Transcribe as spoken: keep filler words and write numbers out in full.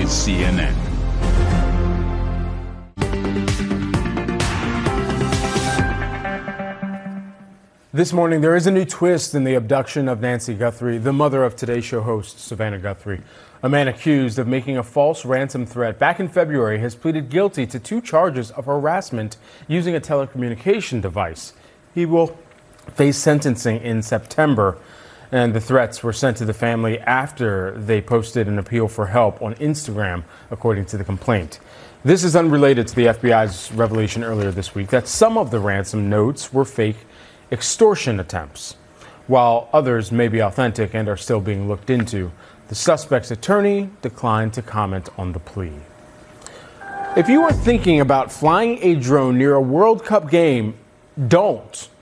is C N N. This morning, there is a new twist in the abduction of Nancy Guthrie, the mother of Today Show host Savannah Guthrie. A man accused of making a false ransom threat back in February has pleaded guilty to two charges of harassment using a telecommunication device. He will face sentencing in September, and the threats were sent to the family after they posted an appeal for help on Instagram, according to the complaint. This is unrelated to the F B I's revelation earlier this week that some of the ransom notes were fake extortion attempts, while others may be authentic and are still being looked into. The suspect's attorney declined to comment on the plea. If you are thinking about flying a drone near a World Cup game, don't.